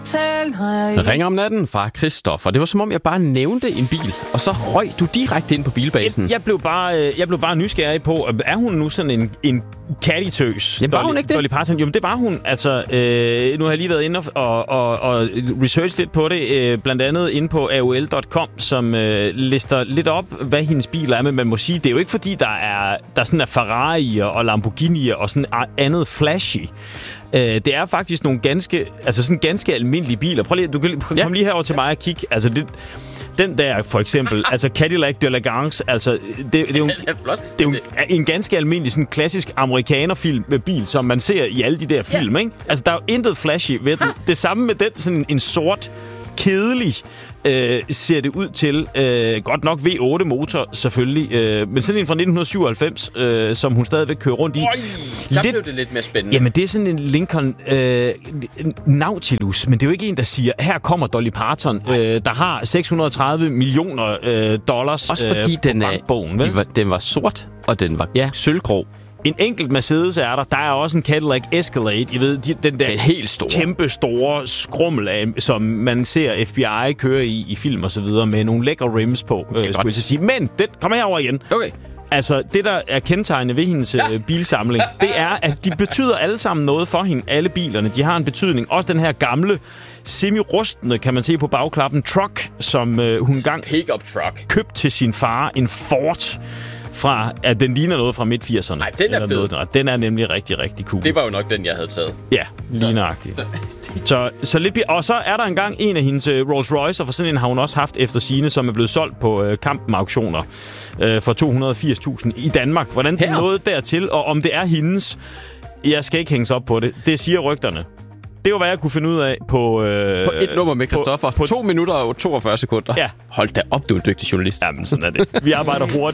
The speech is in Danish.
Ringer om natten fra Christoffer. Det var som om, jeg bare nævnte en bil, og så røg du direkte ind på bilbasen. Jeg blev bare nysgerrig på, er hun nu sådan en catty-tøs? Jamen, var hun ikke det? Dolly Parton? Jo, men det var hun. Altså, nu har jeg lige været inde og researchet lidt på det, blandt andet inde på AOL.com, som lister lidt op, hvad hendes biler er, men man må sige, det er jo ikke fordi, der sådan er Ferrari'er og Lamborghini'er og sådan andet flashy. Det er faktisk nogle ganske almindelige biler. Prøv lige, du kan komme lige herover til mig og kigge. Altså den der for eksempel, altså Cadillac d'Elegance, altså det er jo en ganske almindelig sådan klassisk amerikanerfilm med bil, som man ser i alle de der film, ikke? Altså der er jo intet flashy ved den. Det samme med den, sådan en sort kedelig ser det ud til. Godt nok V8 motor, selvfølgelig. Men sådan en fra 1997, som hun stadigvæk kører rundt i. Der blev det lidt mere spændende. Jamen, det er sådan en Lincoln Nautilus, men det er jo ikke en, der siger, her kommer Dolly Parton, der har 630 millioner dollars. Også fordi den var sort, og den var sølvgrå. En enkelt Mercedes er der. Der er også en Cadillac Escalade. I ved, den der helt store, kæmpe store skrummel af, som man ser FBI køre i film og så videre, med nogle lækre rims på, skulle jeg sige. Men den kommer herover igen. Okay. Altså, det der er kendetegnende ved hendes bilsamling, det er, at de betyder alle sammen noget for hende. Alle bilerne, de har en betydning. Også den her gamle, semi-rustne, kan man se på bagklappen, truck, som hun engang købte til sin far. En Ford. Den ligner noget fra midt-80'erne. Nej, den er fed. Den er nemlig rigtig, rigtig cool. Det var jo nok den, jeg havde taget. Ja, lige nøjagtigt. Så lidt, og så er der engang en af hendes Rolls Royce, og for sådan en har hun også haft efter sigende, som er blevet solgt på Kampen-auktioner for 280.000 i Danmark. Hvordan den nåede dertil, og om det er hendes, jeg skal ikke hænges op på det. Det siger rygterne. Det var, hvad jeg kunne finde ud af på et nummer med Christoffer. På 2 minutter og 42 sekunder. Ja. Hold da op, du er en dygtig journalist. Jamen, sådan er det. Vi arbejder hurtigt.